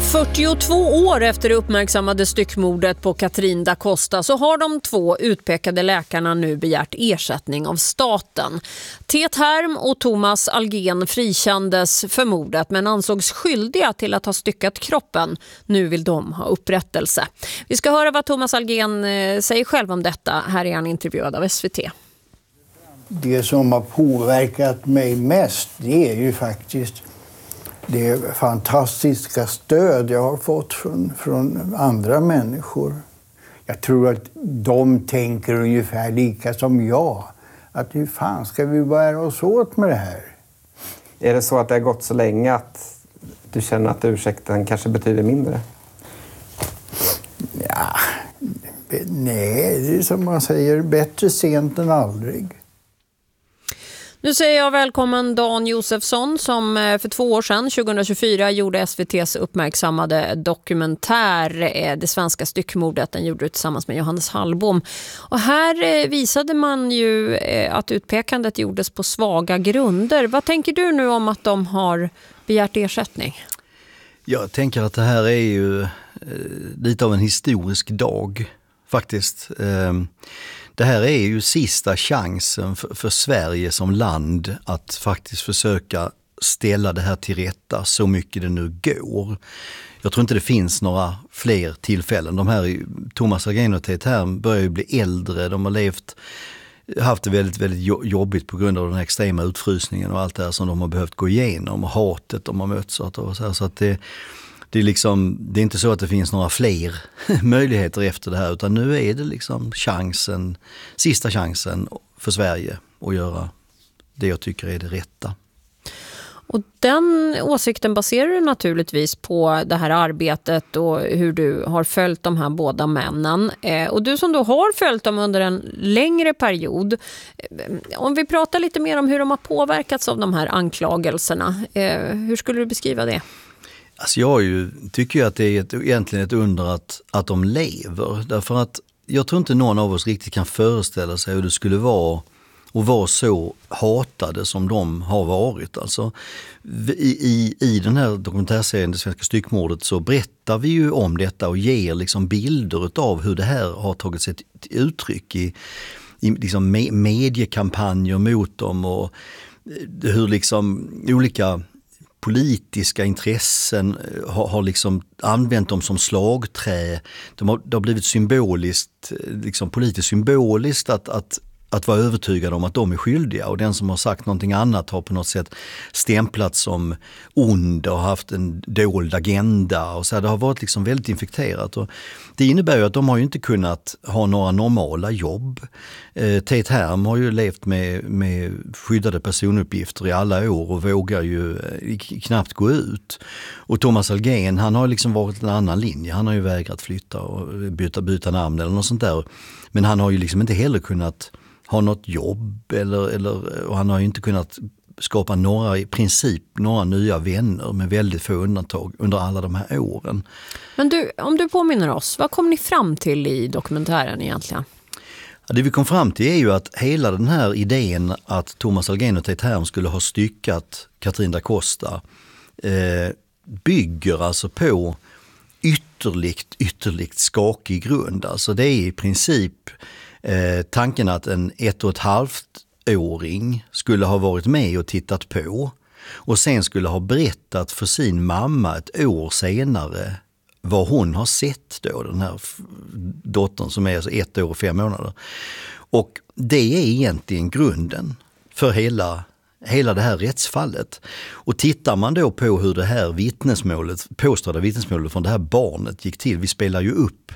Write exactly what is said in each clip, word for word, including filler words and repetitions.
fyrtiotvå år efter det uppmärksammade styckmordet på Katrin da Costa så har de två utpekade läkarna nu begärt ersättning av staten. Tet Härm och Thomas Algén frikändes för mordet men ansågs skyldiga till att ha styckat kroppen. Nu vill de ha upprättelse. Vi ska höra vad Thomas Algén säger själv om detta. Här är han intervjuad av S V T. Det som har påverkat mig mest, det är ju faktiskt det fantastiska stöd jag har fått från, från andra människor. Jag tror att de tänker ungefär lika som jag. Att hur fan ska vi bära oss åt med det här? Är det så att det har gått så länge att du känner att ursäkten kanske betyder mindre? Ja, nej, det är som man säger, bättre sent än aldrig. Nu säger jag välkommen Dan Josefsson som för två år sedan, tjugohundratjugofyra, gjorde S V T:s uppmärksammade dokumentär Det svenska styckmordet. Den gjorde du tillsammans med Johannes Hallbom. Och här visade man ju att utpekandet gjordes på svaga grunder. Vad tänker du nu om att de har begärt ersättning? Jag tänker att det här är ju lite av en historisk dag faktiskt. Det här är ju sista chansen för, för Sverige som land att faktiskt försöka ställa det här till rätta så mycket det nu går. Jag tror inte det finns några fler tillfällen. De här, Thomas Algén och Tet Härm börjar ju bli äldre. De har levt, haft det väldigt, väldigt jobbigt på grund av den här extrema utfrysningen och allt det här som de har behövt gå igenom. Och hatet de har mötts av. Och så här, så att det... Det är, liksom, det är inte så att det finns några fler möjligheter efter det här, utan nu är det liksom chansen, sista chansen för Sverige att göra det jag tycker är det rätta. Och den åsikten baserar du naturligtvis på det här arbetet och hur du har följt de här båda männen. Eh, och du som då har följt dem under en längre period, eh, om vi pratar lite mer om hur de har påverkats av de här anklagelserna, eh, hur skulle du beskriva det? Alltså jag ju, tycker ju att det är ett, egentligen ett under att, att de lever. Därför att jag tror inte någon av oss riktigt kan föreställa sig hur det skulle vara och vara så hatade som de har varit. Alltså, i, i, I den här dokumentärserien Det svenska styckmordet så berättar vi ju om detta och ger liksom bilder av hur det här har tagit sig till uttryck i, i liksom me, mediekampanjer mot dem och hur liksom olika politiska intressen har, har liksom använt dem som slagträ. De har, det har blivit symboliskt, liksom politiskt symboliskt att, att, att vara övertygad om att de är skyldiga, och den som har sagt någonting annat har på något sätt stämplat som ond och haft en dold agenda. Och så här, det har varit liksom väldigt infekterat. Och det innebär ju att de har ju inte kunnat ha några normala jobb. Eh, Tet Härm har ju levt med, med skyddade personuppgifter i alla år och vågar ju eh, knappt gå ut. Och Thomas Algén, han har liksom varit en annan linje. Han har ju vägrat flytta och byta, byta namn eller något sånt där. Men han har ju liksom inte heller kunnat ha något jobb eller, eller, och han har ju inte kunnat skapa några, i princip några nya vänner med väldigt få undantag under alla de här åren. Men du, om du påminner oss, vad kom ni fram till i dokumentären egentligen? Ja, det vi kom fram till är ju att hela den här idén att Thomas Algén och Tet Härm skulle ha styckat Katrin da Costa eh, bygger alltså på ytterligt, ytterligt skakig grund. Alltså det är i princip eh, tanken att en ett och ett halvt åring skulle ha varit med och tittat på och sen skulle ha berättat för sin mamma ett år senare vad hon har sett då, den här dottern som är alltså ett år och fem månader. Och det är egentligen grunden för hela, hela det här rättsfallet. Och tittar man då på hur det här vittnesmålet, påstådda vittnesmålet från det här barnet gick till, vi spelar ju upp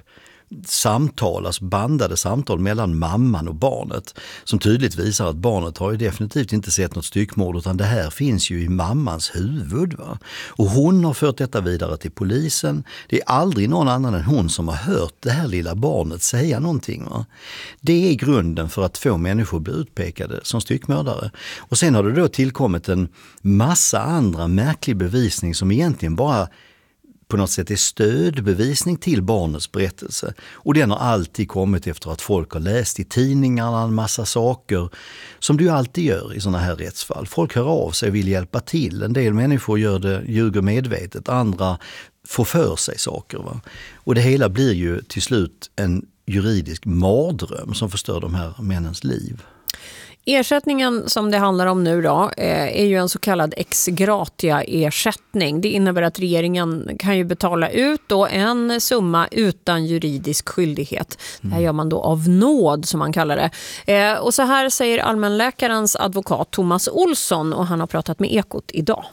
samtal, alltså bandade samtal mellan mamman och barnet som tydligt visar att barnet har ju definitivt inte sett något styckmord, utan det här finns ju i mammans huvud. Va? Och hon har fört detta vidare till polisen. Det är aldrig någon annan än hon som har hört det här lilla barnet säga någonting. Va? Det är grunden för att två människor blir utpekade som styckmördare. Och sen har det då tillkommit en massa andra märklig bevisning som egentligen bara på något sätt är stödbevisning till barnets berättelse. Och den har alltid kommit efter att folk har läst i tidningarna en massa saker som du alltid gör i sådana här rättsfall. Folk hör av sig och vill hjälpa till. En del människor gör det, ljuger medvetet, andra får för sig saker. Va? Och det hela blir ju till slut en juridisk mardröm som förstör de här männens liv. Ersättningen som det handlar om nu då är ju en så kallad ex gratia-ersättning. Det innebär att regeringen kan ju betala ut då en summa utan juridisk skyldighet. Det här gör man då av nåd som man kallar det. Och så här säger allmänläkarens advokat Thomas Olsson, och han har pratat med Ekot idag.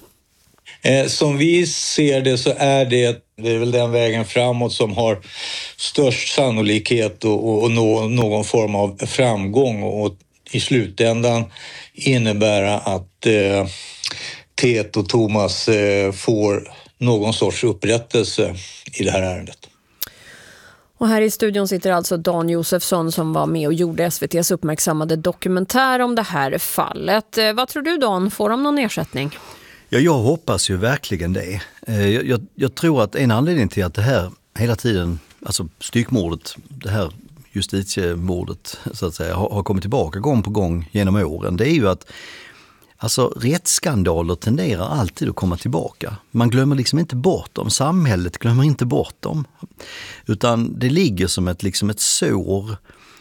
Som vi ser det så är det, det är väl den vägen framåt som har störst sannolikhet att nå någon form av framgång och i slutändan innebära att eh, Tet och Thomas eh, får någon sorts upprättelse i det här ärendet. Och här i studion sitter alltså Dan Josefsson som var med och gjorde S V T:s uppmärksammade dokumentär om det här fallet. Eh, vad tror du, Dan? Får de någon ersättning? Ja, jag hoppas ju verkligen det. Eh, jag, jag, jag tror att en anledning till att det här hela tiden, alltså styckmordet, det här justitiemordet så att säga, har, har kommit tillbaka gång på gång genom åren, det är ju att alltså, rättsskandaler tenderar alltid att komma tillbaka. Man glömmer liksom inte bort dem, samhället glömmer inte bort dem, utan det ligger som ett, liksom ett sår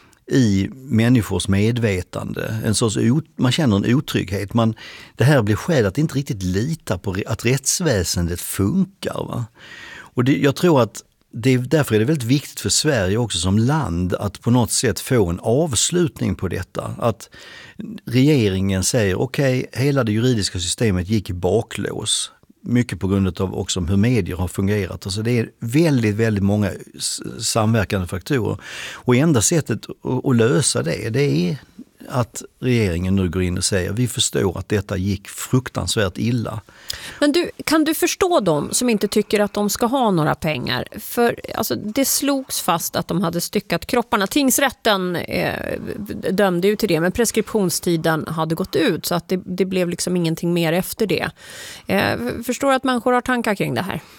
i människors medvetande. En sorts, man känner en otrygghet. Man, det här blir skäl att inte riktigt lita på att rättsväsendet funkar. Va? Och det, jag tror att det, därför är det väldigt viktigt för Sverige också som land att på något sätt få en avslutning på detta. Att regeringen säger okej, okay, hela det juridiska systemet gick i baklås. Mycket på grund av också hur medier har fungerat. Alltså det är väldigt, väldigt många samverkande faktorer. Och enda sättet att lösa det, det är att regeringen nu går in och säger vi förstår att detta gick fruktansvärt illa. Men du, kan du förstå dem som inte tycker att de ska ha några pengar? För alltså, det slogs fast att de hade styckat kropparna. Tingsrätten eh, dömde ju till det, men preskriptionstiden hade gått ut så att det, det blev liksom ingenting mer efter det. Eh, förstår att människor har tankar kring det här?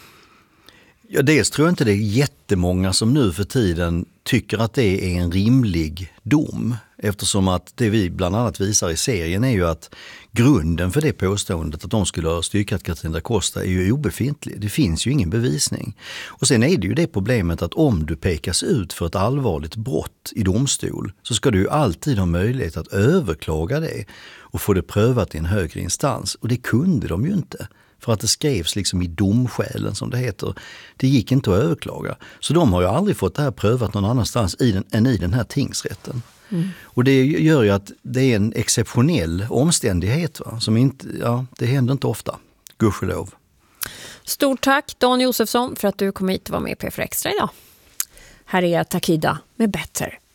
Ja, dels tror jag inte det är jättemånga som nu för tiden tycker att det är en rimlig dom. Eftersom att det vi bland annat visar i serien är ju att grunden för det påståendet att de skulle ha styckat Katrin da Costa är ju obefintlig. Det finns ju ingen bevisning. Och sen är det ju det problemet att om du pekas ut för ett allvarligt brott i domstol så ska du ju alltid ha möjlighet att överklaga det och få det prövat i en högre instans. Och det kunde de ju inte. För att det skrevs liksom i domskälen som det heter. Det gick inte att överklaga. Så de har ju aldrig fått det här prövat någon annanstans i den, än i den här tingsrätten. Mm. Och det gör ju att det är en exceptionell omständighet. Va? Som inte, ja, det händer inte ofta. Gudskelov. Stort tack Dan Josefsson för att du kom hit och var med i P fyra Extra idag. Här är Takida med Better.